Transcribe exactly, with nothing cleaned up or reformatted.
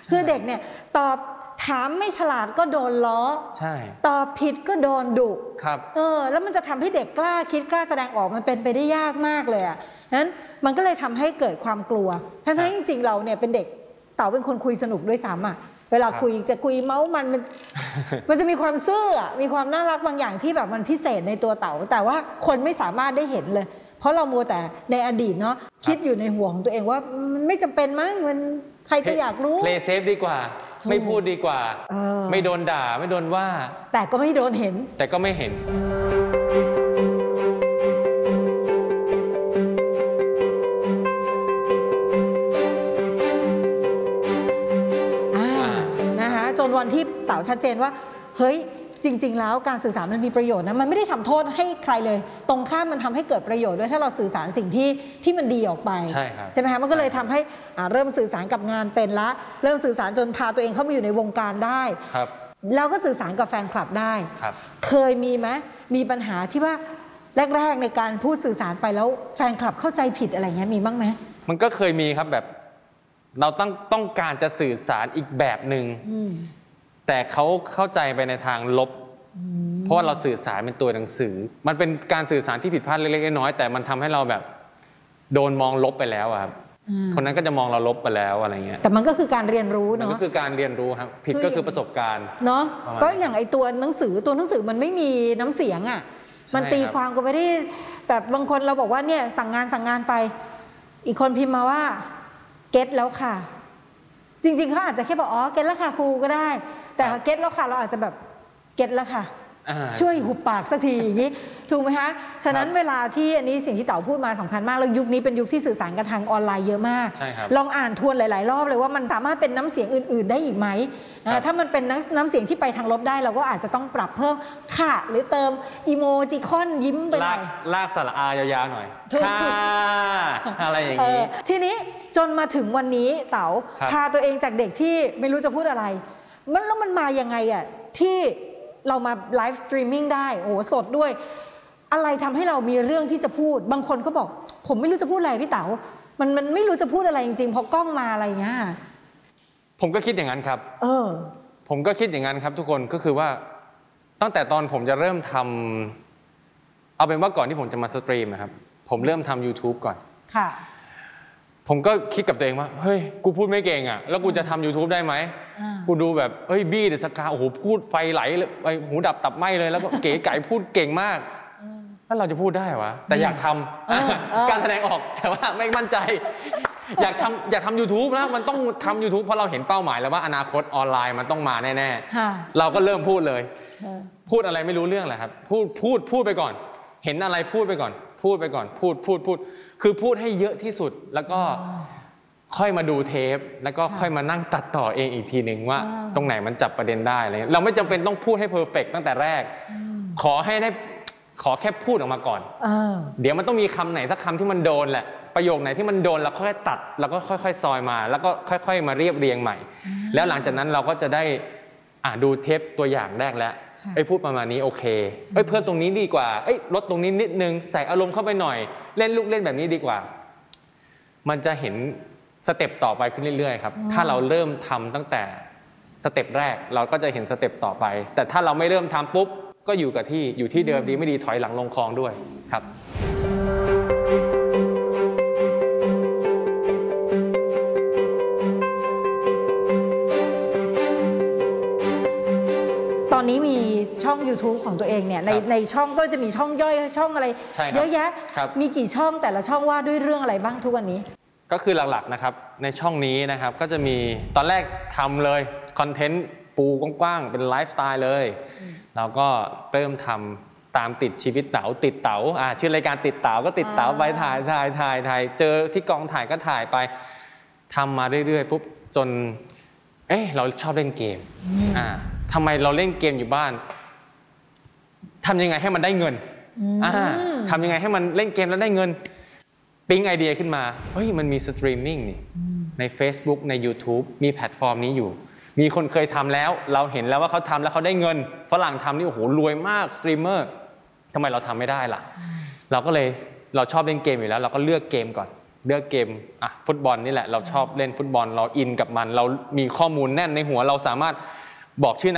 คือเด็กเนี่ยตอบถามไม่ฉลาดก็โดนล้อใช่ตอบผิดก็โดนดุครับเออแล้วมันจะทำให้เด็กกล้าคิดกล้าแสดงออกมันเป็นไปได้ยากมากเลยอ่ะนั้นมันก็เลยทำให้เกิดความกลัวทั้งที่จริงๆเราเนี่ยเป็นเด็กเต๋าเป็นคนคุยสนุกด้วยซ้ำอ่ะเวลาคุยจะคุยเมาส์มันมันมันจะมีความซื่อมีความน่ารักบางอย่างที่แบบมันพิเศษในตัวเต๋าแต่ว่าคนไม่สามารถได้เห็นเลยเพราะเรามัวแต่ในอดีตเนาะคิดอยู่ในหัวของตัวเองว่ามันไม่จำเป็นมั้งมันใครจะอยากรู้ play safe ดีกว่าไม่พูดดีกว่าไม่โดนด่าไม่โดนว่าแต่ก็ไม่โดนเห็นแต่ก็ไม่เห็นนะคะจนวันที่เต๋าชัดเจนว่าเฮ้ยจริงๆแล้วการสื่อสารมันมีประโยชน์นะมันไม่ได้ทำโทษให้ใครเลยตรงข้ามมันทำให้เกิดประโยชน์ด้วยถ้าเราสื่อสารสิ่งที่ที่มันดีออกไปใช่ครับใช่ไหมคะมันก็เลยทำให้เริ่มสื่อสารกับงานเป็นละเริ่มสื่อสารจนพาตัวเองเข้ามาอยู่ในวงการได้ครับแล้วก็สื่อสารกับแฟนคลับได้ครับเคยมีไหมมีปัญหาที่ว่าแรกๆในการพูดสื่อสารไปแล้วแฟนคลับเข้าใจผิดอะไรเงี้ยมีบ้างไหมมันก็เคยมีครับแบบเราต้องต้องการจะสื่อสารอีกแบบหนึ่งแต่เขาเข้าใจไปในทางลบเพราะว่าเราสื่อสารเป็นตัวหนังสือมันเป็นการสื่อสารที่ผิดพลาดเล็กๆน้อยๆแต่มันทำให้เราแบบโดนมองลบไปแล้วครับคนนั้นก็จะมองเราลบไปแล้วอะไรเงี้ยแต่มันก็คือการเรียนรู้เนาะมันก็คือการเรียนรู้ครับผิดก็คือประสบการณ์เนาะเพราะอย่างไอตัวหนังสือตัวหนังสือมันไม่มีน้ำเสียงอ่ะมันตีความก็ไม่ได้แบบบางคนเราบอกว่าเนี่ยสั่งงานสั่งงานไปอีกคนพิมพ์มาว่าเก็ตแล้วค่ะจริงๆเขาอาจจะแค่บอกอ๋อเก็ตแล้วค่ะครูก็ได้แต่เก็ตแล้วค่ะเราอาจจะแบบเก็ตแล้วค่ะช่วยหุบปากสักทีอย่างนี้ถูกไหมคะฉะนั้นเวลาที่อันนี้สิ่งที่เต๋าพูดมาสำคัญมากแล้วยุคนี้เป็นยุคที่สื่อสารกันทางออนไลน์เยอะมากลองอ่านทวนหลายๆรอบเลยว่ามันสามารถเป็นน้ำเสียงอื่นๆได้อีกไหมถ้ามันเป็นน้ำเสียงที่ไปทางลบได้เราก็อาจจะต้องปรับเพิ่มค่ะหรือเติมอีโมจิคอนยิ้มไปหน่อยลากสระอายาวๆหน่อยค่ะอะไรอย่างนี้ทีนี้จนมาถึงวันนี้เต๋าพาตัวเองจากเด็กที่ไม่รู้จะพูดอะไรมันแล้วมันมายังไงอ่ะที่เรามาไลฟ์สตรีมมิ่งได้โอ้สดด้วยอะไรทำให้เรามีเรื่องที่จะพูดบางคนก็บอกผมไม่รู้จะพูดอะไรพี่เต๋ามันมันไม่รู้จะพูดอะไรจริงๆพอกล้องมาอะไรเงี้ยผมก็คิดอย่างนั้นครับเออผมก็คิดอย่างนั้นครับทุกคนก็คือว่าตั้งแต่ตอนผมจะเริ่มทำเอาเป็นว่าก่อนที่ผมจะมาสตรีมนะครับผมเริ่มทำ YouTube ก่อนค่ะผมก็คิดกับตัวเองว่าเฮ้ยกูพูดไม่เก่งอ่ะแล้วกูจะทำ YouTube ได้ไหมกูดูแบบเฮ้ยบี้เดอะสกาโอ้โหพูดไฟไหลเลยหูดับตับไหมเลยแล้วก็เก๋ไก่พูดเก่งมากแล้วเราจะพูดได้วะแต่อยากทำการแสดงออกแต่ว่าไม่มั่นใจอยากทำอยากทำ YouTube นะมันต้องทำ YouTube เพราะเราเห็นเป้าหมายแล้วว่าอนาคตออนไลน์มันต้องมาแน่ๆเราก็เริ่มพูดเลยพูดอะไรไม่รู้เรื่องแหละครับพูดพูดพูดไปก่อนเห็นอะไรพูดไปก่อนพูดไปก่อนพูดพูดพูดคือพูดให้เยอะที่สุดแล้วก็ค่อยมาดูเทปแล้วก็ค่อยมานั่งตัดต่อเองอีกทีหนึ่งว่าตรงไหนมันจับประเด็นได้อะไรเราไม่จำเป็นต้องพูดให้เพอร์เฟกต์ตั้งแต่แรกขอให้ได้ขอแค่พูดออกมาก่อนเดี๋ยวมันต้องมีคำไหนสักคำที่มันโดนแหละประโยคไหนที่มันโดนแล้วค่อยตัดแล้วก็ค่อยๆซอยมาแล้วก็ค่อยๆมาเรียบเรียงใหม่แล้วหลังจากนั้นเราก็จะได้อ่าดูเทปตัวอย่างแรกแล้วไอ้พูดประมาณนี้โอเคเอ้ยเพิ่มตรงนี้ดีกว่าเอ้ยลดตรงนี้นิดนึงใส่อารมณ์เข้าไปหน่อยเล่นลูกเล่นแบบนี้ดีกว่ามันจะเห็นสเต็ปต่อไปขึ้นเรื่อยๆครับถ้าเราเริ่มทำตั้งแต่สเต็ปแรกเราก็จะเห็นสเต็ปต่อไปแต่ถ้าเราไม่เริ่มทำปุ๊บก็อยู่กับที่อยู่ที่เดิมดีไม่ดีถอยหลังลงคลองด้วยครับตอนนี้มีช่อง YouTube ของตัวเองเนี่ยในในช่องก็จะมีช่องย่อยช่องอะไรเยอะแยะมีกี่ช่องแต่ละช่องว่าด้วยเรื่องอะไรบ้างทุกวันนี้ก็คือหลักๆนะครับในช่องนี้นะครับก็จะมีตอนแรกทำเลยคอนเทนต์ปูกว้างๆเป็นไลฟ์สไตล์เลยแล้วก็เริ่มทำตามติดชีวิตเต๋าติดเต๋าอ่าชื่อรายการติดเต๋าก็ติดเต๋าไปถ่ายถ่ายถ่ายถ่ายเจอที่กองถ่ายก็ถ่ายไปทำมาเรื่อยๆปุ๊บจนเอ๊ะเราชอบเล่นเกมอ่าทำไมเราเล่นเกมอยู่บ้านทำยังไงให้มันได้เงินอ่าทำยังไงให้มันเล่นเกมแล้วได้เงินปิ๊งไอเดียขึ้นมาเฮ้ยมันมีสตรีมมิ่งนี่ใน Facebook ใน YouTube มีแพลตฟอร์มนี้อยู่มีคนเคยทำแล้วเราเห็นแล้วว่าเขาทำแล้วเขาได้เงินฝรั่งทำนี่โอ้โหรวยมากสตรีมเมอร์ทำไมเราทำไม่ได้ล่ะเราก็เลยเราชอบเล่นเกมอยู่แล้วเราก็เลือกเกมก่อนเลือกเกมอ่ะฟุตบอลนี่แหละเราชอบเล่นฟุตบอลเราอินกับมันเรามีข้อมูลแน่นในหัวเราสามารถบอกชื่อ